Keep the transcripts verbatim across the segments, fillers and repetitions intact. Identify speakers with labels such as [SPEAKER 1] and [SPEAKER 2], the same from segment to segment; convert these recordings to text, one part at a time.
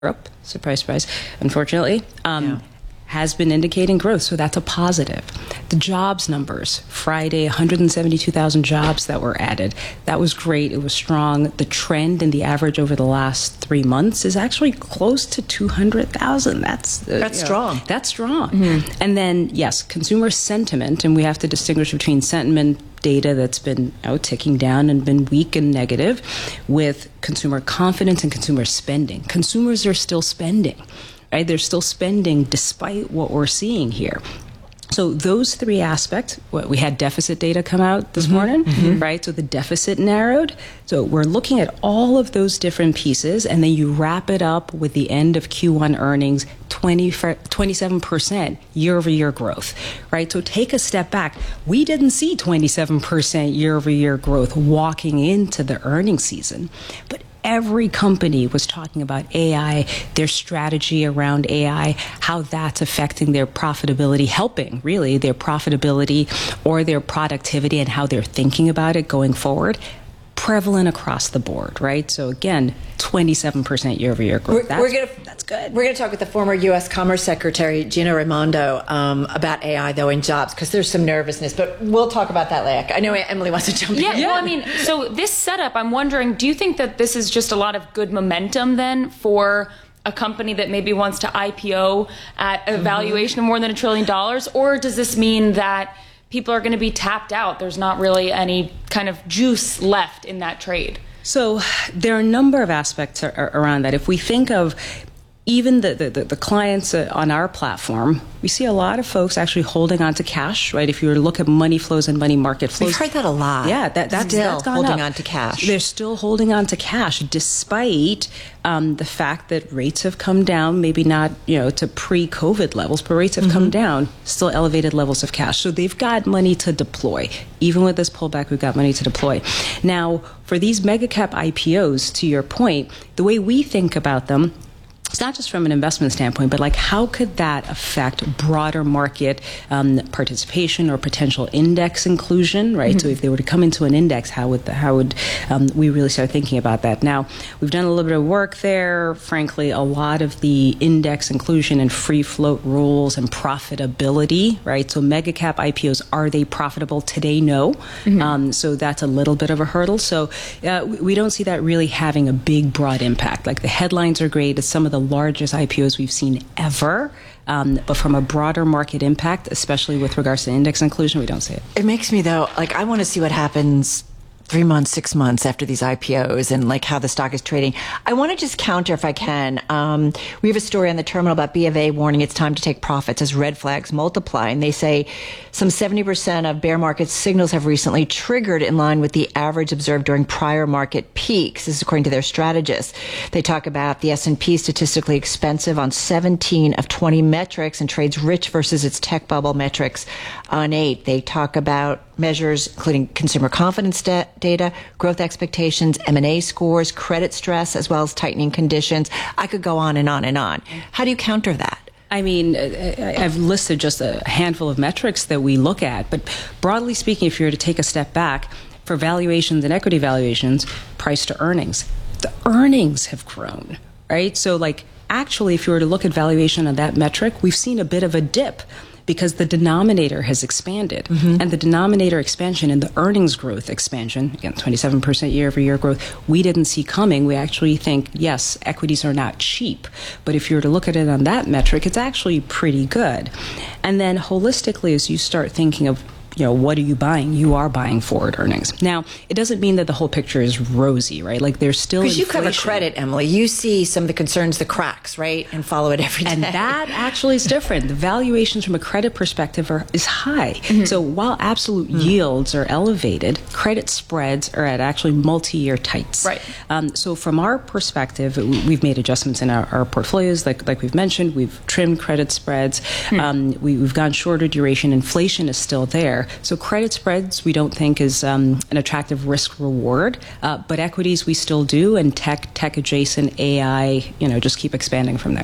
[SPEAKER 1] Europe, surprise, surprise, unfortunately, um, yeah. has been indicating growth. So that's a positive. The jobs numbers, Friday, one hundred seventy-two thousand jobs that were added. That was great. It was strong. The trend in the average over the last three months is actually close to two hundred thousand. That's uh,
[SPEAKER 2] that's strong.
[SPEAKER 1] Know, that's strong. Mm-hmm. And then, yes, consumer sentiment, and we have to distinguish between sentiment data that's been you know, ticking down and been weak and negative with consumer confidence and consumer spending. Consumers are still spending, right? They're still spending despite what we're seeing here. So those three aspects, what we had deficit data come out this mm-hmm. morning, mm-hmm. right? So the deficit narrowed. So we're looking at all of those different pieces, and then you wrap it up with the end of Q one earnings, twenty, twenty-seven percent year-over-year growth, right? So take a step back. We didn't see twenty-seven percent year-over-year growth walking into the earnings season, but every company was talking about A I, their strategy around A I, how that's affecting their profitability, helping really their profitability or their productivity and how they're thinking about it going forward. Prevalent across the board, right? So again, twenty-seven percent year-over-year growth.
[SPEAKER 2] We're,
[SPEAKER 1] that's,
[SPEAKER 2] we're gonna,
[SPEAKER 1] that's good.
[SPEAKER 2] We're going to talk with the former U S Commerce Secretary, Gina Raimondo, um, about A I, though, in jobs, because there's some nervousness, but we'll talk about that later. I know Emily wants to jump
[SPEAKER 3] yeah,
[SPEAKER 2] in.
[SPEAKER 3] Yeah, well, I mean, so this setup, I'm wondering, do you think that this is just a lot of good momentum, then, for a company that maybe wants to I P O at a mm-hmm. valuation of more than a trillion dollars, or does this mean that people are going to be tapped out? There's not really any kind of juice left in that trade.
[SPEAKER 1] So there are a number of aspects ar- around that. If we think of even the, the, the clients uh, on our platform, we see a lot of folks actually holding on to cash, right? If you were to look at money flows and money market flows.
[SPEAKER 2] We've heard that a lot.
[SPEAKER 1] Yeah, that, that's,
[SPEAKER 2] still
[SPEAKER 1] that's gone
[SPEAKER 2] holding
[SPEAKER 1] up.
[SPEAKER 2] on to cash.
[SPEAKER 1] They're still holding on to cash despite um, the fact that rates have come down, maybe not, you know, to pre-COVID levels, but rates have mm-hmm. come down, still elevated levels of cash. So they've got money to deploy. Even with this pullback, we've got money to deploy. Now, for these mega cap I P Os, to your point, the way we think about them, it's not just from an investment standpoint, but like how could that affect broader market um, participation or potential index inclusion, right? Mm-hmm. So if they were to come into an index, how would the, how would um, we really start thinking about that? Now, we've done a little bit of work there. Frankly, a lot of the index inclusion and free float rules and profitability, right? So mega cap I P Os, are they profitable today? No. Mm-hmm. Um, so that's a little bit of a hurdle. So uh, we don't see that really having a big, broad impact. Like the headlines are great. It's some of the largest I P Os we've seen ever. Um, but from a broader market impact, especially with regards to index inclusion, we don't see it.
[SPEAKER 2] It makes me, though, like I want to see what happens three months, six months after these I P Os and like how the stock is trading. I want to just counter, if I can. Um, we have a story on the terminal about B of A warning it's time to take profits as red flags multiply. And they say some seventy percent of bear market signals have recently triggered in line with the average observed during prior market peaks. This is according to their strategists. They talk about the S and P statistically expensive on seventeen of twenty metrics and trades rich versus its tech bubble metrics on eight. They talk about measures including consumer confidence da- data, growth expectations, M and A scores, credit stress, as well as tightening conditions. I could go on and on and on. How do you counter that?
[SPEAKER 1] I mean, I've listed just a handful of metrics that we look at, but broadly speaking, if you were to take a step back, for valuations and equity valuations, price to earnings, the earnings have grown, right? So like actually, if you were to look at valuation on that metric, we've seen a bit of a dip because the denominator has expanded. Mm-hmm. And the denominator expansion and the earnings growth expansion, again, twenty-seven percent year-over-year growth, we didn't see coming. We actually think, yes, equities are not cheap. But if you were to look at it on that metric, it's actually pretty good. And then holistically, as you start thinking of, you know, what are you buying? You are buying forward earnings. Now, it doesn't mean that the whole picture is rosy, right? Like there's still
[SPEAKER 2] Because you
[SPEAKER 1] inflation.
[SPEAKER 2] cover credit, Emily. You see some of the concerns, the cracks, right? And follow it every day.
[SPEAKER 1] And that actually is different. The valuations from a credit perspective are is high. Mm-hmm. So while absolute mm-hmm. yields are elevated, credit spreads are at actually multi-year tights.
[SPEAKER 3] Right.
[SPEAKER 1] Um, so from our perspective, we've made adjustments in our, our portfolios, like like we've mentioned. We've trimmed credit spreads. Mm-hmm. Um, we, we've gone shorter duration. Inflation is still there. So credit spreads we don't think is um, an attractive risk reward, uh, but equities we still do, and tech, tech adjacent, A I, you know, just keep expanding from there.
[SPEAKER 2] All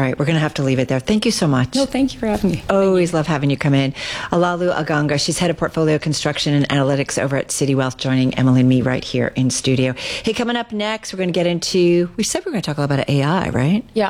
[SPEAKER 2] All right, we're going to have to leave it there. Thank you so much.
[SPEAKER 1] No, thank you for having me.
[SPEAKER 2] Always love having you come in. Alalu Aganga, she's head of portfolio construction and analytics over at City Wealth, joining Emily and me right here in studio. Hey, coming up next, we're going to get into, we said we were going to talk a lot about A I, right?
[SPEAKER 3] Yeah.